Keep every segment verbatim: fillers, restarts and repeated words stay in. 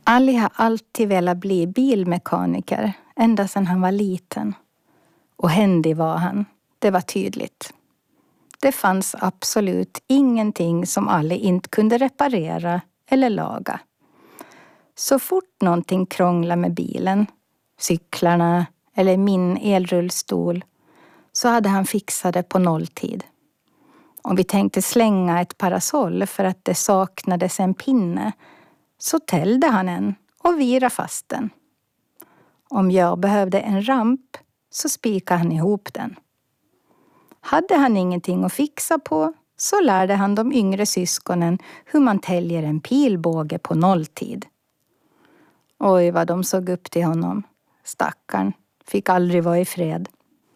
Ali har alltid velat bli bilmekaniker, ända sedan han var liten. Och händig var han, det var tydligt. Det fanns absolut ingenting som Ali inte kunde reparera eller laga. Så fort någonting krånglade med bilen, cyklarna eller min elrullstol, så hade han fixat det på nolltid. Om vi tänkte slänga ett parasoll för att det saknades en pinne, så tällde han en och virade fast den. Om jag behövde en ramp, så spikade han ihop den. Hade han ingenting att fixa på, så lärde han de yngre syskonen hur man täljer en pilbåge på nolltid. Oj, vad de såg upp till honom. Stackarn fick aldrig vara i fred.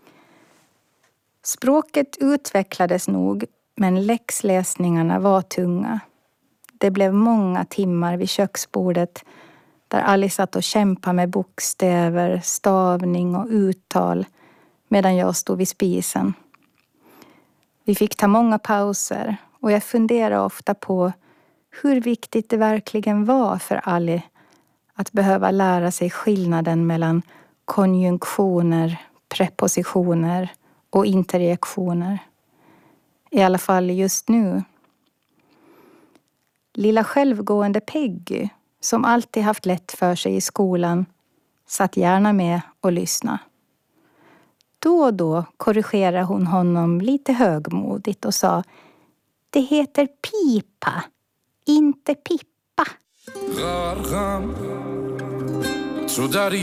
Språket utvecklades nog, men läxläsningarna var tunga. Det blev många timmar vid köksbordet där Ali satt och kämpade med bokstäver, stavning och uttal medan jag stod vid spisen. Vi fick ta många pauser och jag funderade ofta på hur viktigt det verkligen var för Ali att behöva lära sig skillnaden mellan konjunktioner, prepositioner och interjektioner. I alla fall just nu. Lilla självgående Peggy, som alltid haft lätt för sig i skolan, satt gärna med och lyssnade. Då och då korrigerade hon honom lite högmodigt och sa: det heter pipa, inte pippa.